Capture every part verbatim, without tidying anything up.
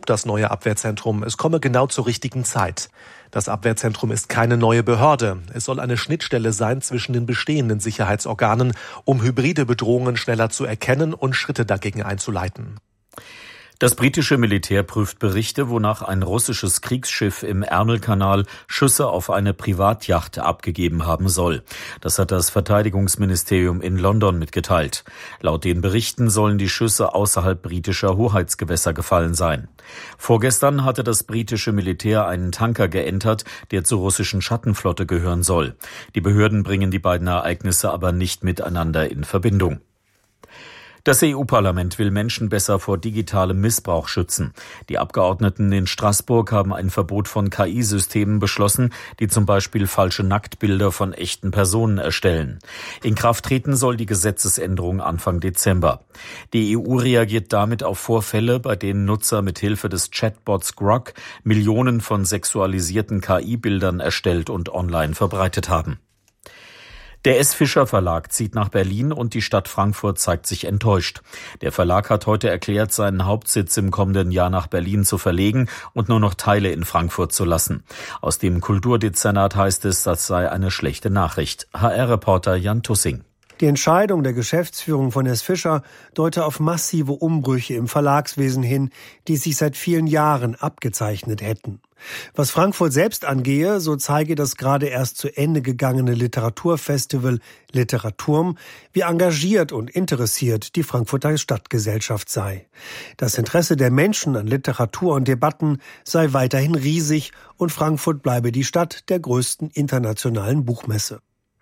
Lob das neue Abwehrzentrum. Es komme genau zur richtigen Zeit. Das Abwehrzentrum ist keine neue Behörde. Es soll eine Schnittstelle sein zwischen den bestehenden Sicherheitsorganen, um hybride Bedrohungen schneller zu erkennen und Schritte dagegen einzuleiten. Das britische Militär prüft Berichte, wonach ein russisches Kriegsschiff im Ärmelkanal Schüsse auf eine Privatjacht abgegeben haben soll. Das hat das Verteidigungsministerium in London mitgeteilt. Laut den Berichten sollen die Schüsse außerhalb britischer Hoheitsgewässer gefallen sein. Vorgestern hatte das britische Militär einen Tanker geentert, der zur russischen Schattenflotte gehören soll. Die Behörden bringen die beiden Ereignisse aber nicht miteinander in Verbindung. Das E U-Parlament will Menschen besser vor digitalem Missbrauch schützen. Die Abgeordneten in Straßburg haben ein Verbot von K I-Systemen beschlossen, die zum Beispiel falsche Nacktbilder von echten Personen erstellen. In Kraft treten soll die Gesetzesänderung Anfang Dezember. Die E U reagiert damit auf Vorfälle, bei denen Nutzer mit Hilfe des Chatbots Grok Millionen von sexualisierten K I-Bildern erstellt und online verbreitet haben. Der S. Fischer Verlag zieht nach Berlin und die Stadt Frankfurt zeigt sich enttäuscht. Der Verlag hat heute erklärt, seinen Hauptsitz im kommenden Jahr nach Berlin zu verlegen und nur noch Teile in Frankfurt zu lassen. Aus dem Kulturdezernat heißt es, das sei eine schlechte Nachricht. H R-Reporter Jan Tussing. Die Entscheidung der Geschäftsführung von S. Fischer deute auf massive Umbrüche im Verlagswesen hin, die sich seit vielen Jahren abgezeichnet hätten. Was Frankfurt selbst angehe, so zeige das gerade erst zu Ende gegangene Literaturfestival Literaturm, wie engagiert und interessiert die Frankfurter Stadtgesellschaft sei. Das Interesse der Menschen an Literatur und Debatten sei weiterhin riesig und Frankfurt bleibe die Stadt der größten internationalen Buchmesse.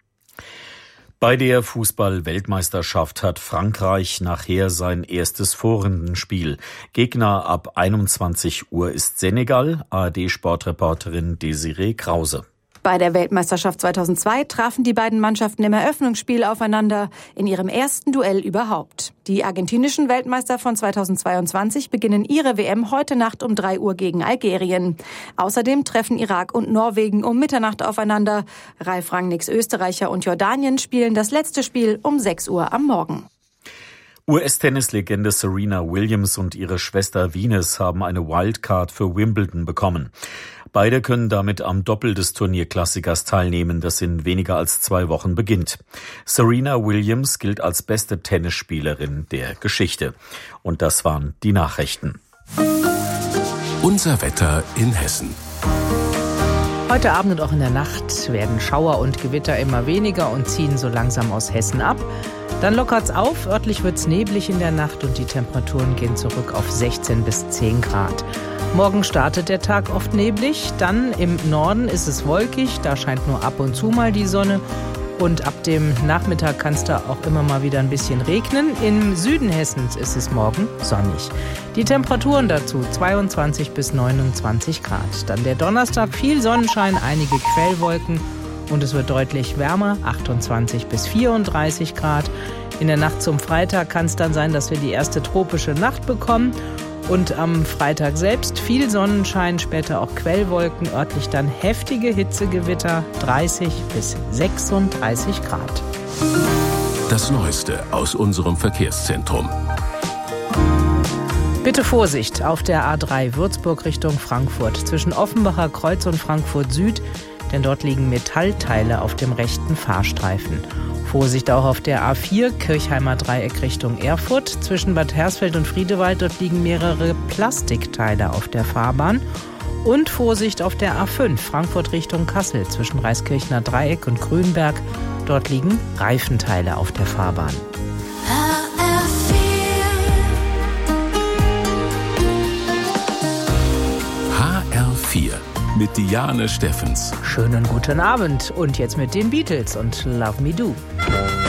Bei der Fußball-Weltmeisterschaft hat Frankreich nachher sein erstes Vorrundenspiel. Gegner ab einundzwanzig Uhr ist Senegal, A R D-Sportreporterin Desiree Krause. Bei der Weltmeisterschaft zweitausendzwei trafen die beiden Mannschaften im Eröffnungsspiel aufeinander, in ihrem ersten Duell überhaupt. Die argentinischen Weltmeister von zweitausendzweiundzwanzig beginnen ihre W M heute Nacht um drei Uhr gegen Algerien. Außerdem treffen Irak und Norwegen um Mitternacht aufeinander. Ralf Rangnicks Österreicher und Jordanien spielen das letzte Spiel um sechs Uhr am Morgen. U S-Tennislegende Serena Williams und ihre Schwester Venus haben eine Wildcard für Wimbledon bekommen. Beide können damit am Doppel des Turnierklassikers teilnehmen, das in weniger als zwei Wochen beginnt. Serena Williams gilt als beste Tennisspielerin der Geschichte. Und das waren die Nachrichten. Unser Wetter in Hessen. Heute Abend und auch in der Nacht werden Schauer und Gewitter immer weniger und ziehen so langsam aus Hessen ab. Dann lockert's auf, örtlich wird's neblig in der Nacht und die Temperaturen gehen zurück auf sechzehn bis zehn Grad. Morgen startet der Tag oft neblig, dann im Norden ist es wolkig, da scheint nur ab und zu mal die Sonne. Und ab dem Nachmittag kann es da auch immer mal wieder ein bisschen regnen. Im Süden Hessens ist es morgen sonnig. Die Temperaturen dazu zweiundzwanzig bis neunundzwanzig Grad. Dann der Donnerstag, viel Sonnenschein, einige Quellwolken und es wird deutlich wärmer, achtundzwanzig bis vierunddreißig Grad. In der Nacht zum Freitag kann es dann sein, dass wir die erste tropische Nacht bekommen. Und am Freitag selbst viel Sonnenschein, später auch Quellwolken, örtlich dann heftige Hitzegewitter, dreißig bis sechsunddreißig Grad. Das Neueste aus unserem Verkehrszentrum. Bitte Vorsicht auf der A drei Würzburg Richtung Frankfurt zwischen Offenbacher Kreuz und Frankfurt Süd, denn dort liegen Metallteile auf dem rechten Fahrstreifen. Vorsicht auch auf der A vier Kirchheimer Dreieck Richtung Erfurt. Zwischen Bad Hersfeld und Friedewald, dort liegen mehrere Plastikteile auf der Fahrbahn. Und Vorsicht auf der A fünf Frankfurt Richtung Kassel zwischen Reiskirchner Dreieck und Grünberg. Dort liegen Reifenteile auf der Fahrbahn. H R vier mit Diane Steffens. Schönen guten Abend und jetzt mit den Beatles und Love Me Do.